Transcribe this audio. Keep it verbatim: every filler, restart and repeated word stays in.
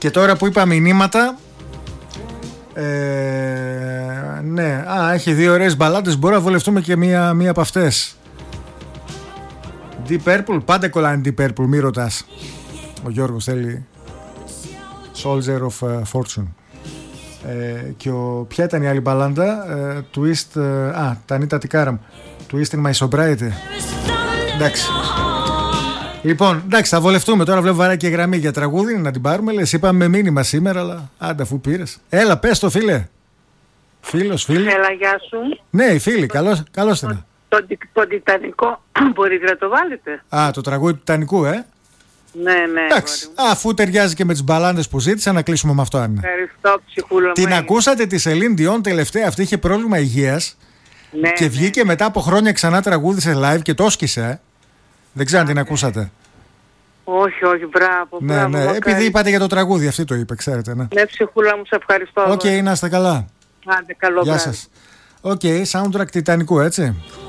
Και τώρα που είπα μηνύματα, ε, ναι, α, έχει δύο ωραίες μπαλάντες. Μπορούμε να βολευτούμε και μία, μία από αυτές. Deep Purple, πάντα κολλάνε Deep Purple, μη ρωτάς. Ο Γιώργος θέλει Soldier of uh, Fortune. Ε, και ο, ποια ήταν η άλλη μπαλάντα? ε, Twist, ε, α, τα Ανίτα Τικάραμ, Twisting My Sobriety. Εντάξει. Λοιπόν, εντάξει, θα βολευτούμε. Τώρα βλέπω βαράκι γραμμή για τραγούδι, να την πάρουμε. Λες, είπαμε μήνυμα σήμερα, αλλά άντα αφού πήρες. Έλα, πες το, φίλε. Φίλος, φίλε. Έλα, γεια σου. Ναι, οι φίλοι, καλώς, καλώς την. Το, το, το Τιτανικό μπορείτε να το βάλετε? Α, το τραγούδι του Τιτανικού, ε. Ναι, ναι. Εντάξει, αφού ταιριάζει και με τις μπαλάντες που ζήτησα, να κλείσουμε με αυτό, Άννα. Ευχαριστώ, ψυχούλα. Την ακούσατε τη Celine Dion τελευταία? Αυτή είχε πρόβλημα υγείας. Ναι, και βγήκε ναι. μετά από χρόνια ξανά τραγούδισε live και το σκίσε. Ε. Δεν ξέρω αν την ακούσατε. Όχι, όχι, μπράβο. Ναι, μπράβο, ναι. μακάρι. Επειδή είπατε για το τραγούδι, αυτή το είπε, ξέρετε. Ναι, ναι, ψυχούλα μου, σε ευχαριστώ. Οκ, okay, να είστε καλά. Άντε, καλό Γεια σας. Οκ, okay, soundtrack Τιτανικού, έτσι.